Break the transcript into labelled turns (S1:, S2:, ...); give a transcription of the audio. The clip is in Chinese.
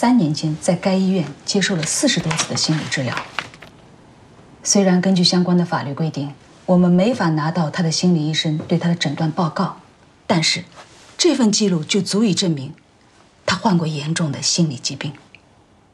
S1: 3年间在该医院接受了40多次的心理治疗。虽然根据相关的法律规定，我们没法拿到他的心理医生对他的诊断报告，但是这份记录就足以证明他患过严重的心理疾病。